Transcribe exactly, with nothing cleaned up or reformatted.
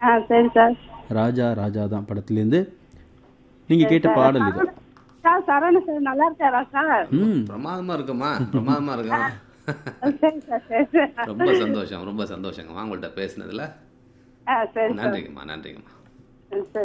ஆ சரி சார். ராஜா ராஜா தான் படத்துலேருந்து நீங்கள் கேட்ட சார் பாடல் இது. சார் சரவணன் சார் நல்லா இருக்காரா சார்? ம் பிரமாதமா இருக்குமா, பிரமாதமா இருக்கும். சரி சார் சரி சார். ரொம்ப சந்தோஷம், ரொம்ப சந்தோஷங்கம்மா உங்கள்கிட்ட பேசுனதுல. ஆ சரி சார். நன்றிங்கம்மா, நன்றிங்கம்மா. சரி.